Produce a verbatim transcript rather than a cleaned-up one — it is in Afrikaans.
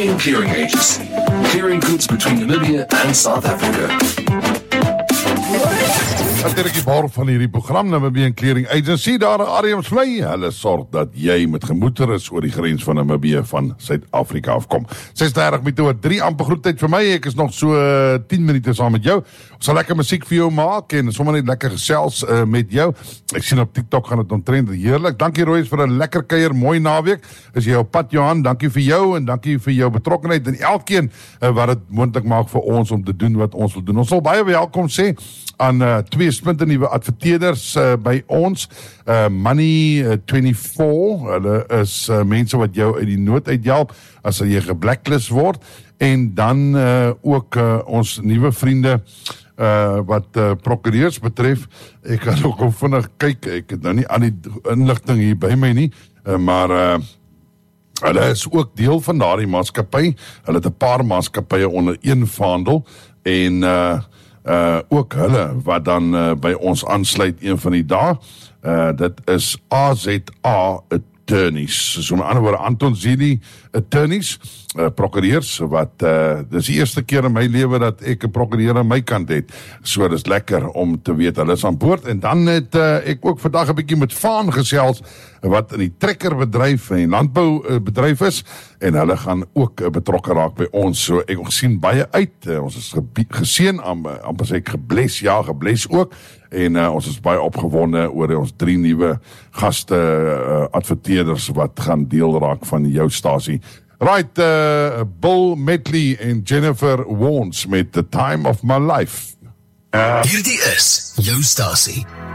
Namibian Clearing Agency, clearing goods between Namibia and South Africa. Natuurlik die bar van hierdie program, Namibian Clearing Agency, daar in Arnhem vlei. Hulle sorg dat jy met gemoedtoerus oor die grens van Namibië van Suid-Afrika afkom. ses dertig met oor drie amper groetheid vir my. Ek is nog so uh, tien minute saam met jou. Ons sal lekker musiek vir jou maak en sommer net lekker gesels uh, met jou. Ek sien op TikTok gaan dit omtrent heerlik. Dankie Royce vir 'n lekker kuier, mooi naweek. Is jy op pad Johan? Dankie vir jou en dankie vir jou betrokkenheid en elkeen uh, wat dit moontlik maak vir ons om te doen wat ons wil doen. Ons sal baie welkom sê aan uh, twee splinte nuwe adverteerders uh, by ons, uh, Money uh, twenty-four, hulle is uh, mense wat jou uit die nood uithelp as jy geblacklist word, en dan uh, ook uh, ons nuwe vriende uh, wat uh, prokureurs betref. Ek kan ook al vinnig kyk, ek het nou nie aan die inligting hier by my nie, uh, maar uh, hulle is ook deel van daardie maatskappy. Hulle het 'n paar maatskappye onder een vaandel, en uh, Uh, ook hulle wat dan uh, by ons aansluit een van die dae, uh, dit is A Z A Attorneys, so met ander woorde Anton Zili Attorneys, uh, prokureurs, wat, uh, dis die eerste keer in my lewe dat ek 'n prokureur aan my kant het, so dis lekker om te weet, hulle is aan boord. En dan het uh, ek ook vandag 'n bietjie met Vaan gesels, wat in die trekkerbedryf en die landboubedryf is, en hulle gaan ook uh, betrokke raak by ons, so ek sien baie uit, uh, ons is geseën, amper sê ek gebles, ja, gebles ook, en uh, ons is baie opgewonde oor ons drie nuwe gaste, uh, adverteerders, wat gaan deel raak van jou stasie. Right, uh, Bill Medley en Jennifer Warnes met The Time of My Life. Uh, Hierdie is jou stasie.